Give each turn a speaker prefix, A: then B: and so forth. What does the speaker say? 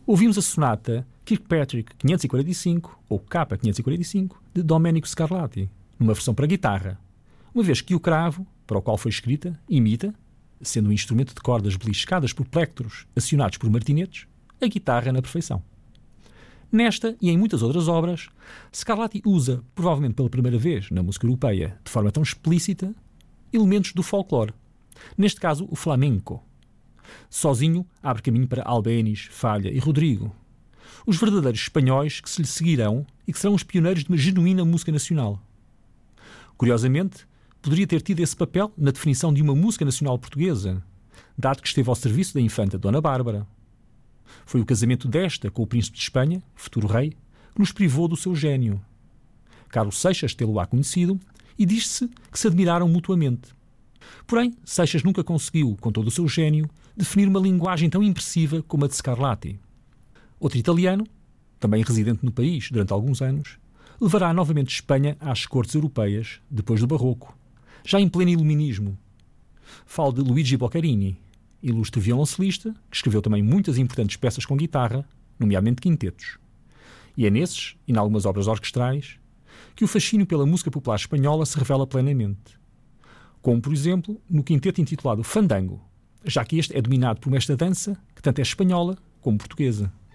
A: Ouvimos a sonata Kirkpatrick 545, ou K545, de Domenico Scarlatti, numa versão para guitarra, uma vez que o cravo, para o qual foi escrita, imita, sendo um instrumento de cordas beliscadas por plectros acionados por martinetes, a guitarra na perfeição. Nesta e em muitas outras obras, Scarlatti usa, provavelmente pela primeira vez na música europeia, de forma tão explícita, elementos do folclore, neste caso o flamenco. Sozinho abre caminho para Albéniz, Falha e Rodrigo, os verdadeiros espanhóis que se lhe seguirão e que serão os pioneiros de uma genuína música nacional. Curiosamente, poderia ter tido esse papel na definição de uma música nacional portuguesa, dado que esteve ao serviço da infanta Dona Bárbara. Foi o casamento desta com o príncipe de Espanha, futuro rei, que nos privou do seu gênio. Carlos Seixas tê-lo-á conhecido e diz-se que se admiraram mutuamente. Porém, Seixas nunca conseguiu, com todo o seu gênio, definir uma linguagem tão impressiva como a de Scarlatti. Outro italiano, também residente no país durante alguns anos, levará novamente Espanha às cortes europeias, depois do Barroco, já em pleno iluminismo. Falo de Luigi Boccherini, ilustre violoncelista, que escreveu também muitas importantes peças com guitarra, nomeadamente quintetos. E é nesses, e em algumas obras orquestrais, que o fascínio pela música popular espanhola se revela plenamente. Como, por exemplo, no quinteto intitulado Fandango, já que este é dominado por esta dança, que tanto é espanhola como portuguesa.